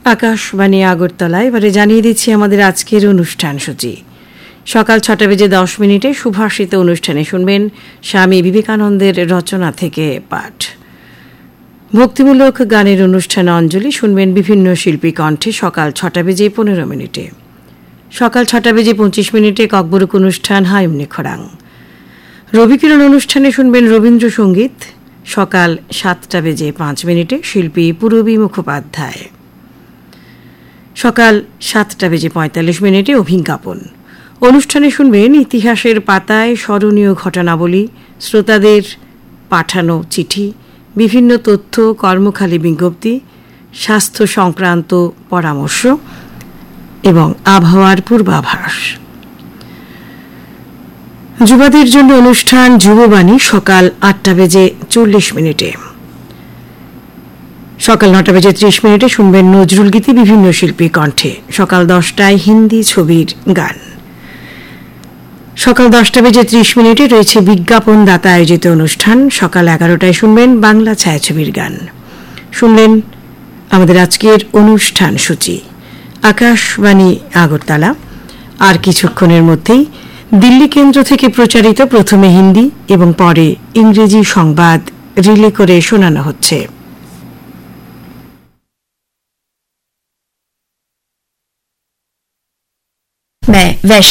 আকাশবাণী আগরতলা। এবারে জানিয়ে দিচ্ছি আমাদের আজকের অনুষ্ঠান সূচি। সকাল 6:10 সুভাষিত অনুষ্ঠানে শুনবেন স্বামী বিবেকানন্দের রচনা থেকে পাঠ। ভক্তিমূলক গানের অনুষ্ঠানে অঞ্জলি শুনবেন বিভিন্ন শিল্পী কণ্ঠে সকাল 6:15। সকাল 6:25 ককবরক অনুষ্ঠান হায়ুমনি খোরাং। রবিকিরণ অনুষ্ঠানে শুনবেন রবীন্দ্রসঙ্গীত সকাল 7:05 শিল্পী পূরবী মুখোপাধ্যায়। সকাল 7:45 অভিজ্ঞাপন অনুষ্ঠানে শুনবেন ইতিহাসের পাতায় স্মরণীয় ঘটনাবলী, শ্রোতাদের পাঠানো চিঠি, বিভিন্ন তথ্য, কর্মখালী বিজ্ঞপ্তি, স্বাস্থ্য সংক্রান্ত পরামর্শ এবং আবহাওয়ার পূর্বাভাস। যুবাদের জন্য অনুষ্ঠান যুববাণী সকাল 8:40। সকাল 9:30 শুনবেন নজরুল গীতি বিভিন্ন শিল্পী কণ্ঠে। সকাল 10টায় হিন্দি ছবির গান। সকাল 10:30 রয়েছে বিজ্ঞাপন দাতা আয়োজিত অনুষ্ঠান। সকাল 11টায় শুনবেন বাংলা ছায়াছবির গান। শুনলেন আমাদের আজকের অনুষ্ঠান সূচি। আকাশবাণী আগরতলা। আর কিছুক্ষণের মধ্যেই দিল্লি কেন্দ্র থেকে প্রচারিত প্রথমে হিন্দি এবং পরে ইংরেজি সংবাদ রিলে করে শোনানো হচ্ছে। मैं वैष्णवी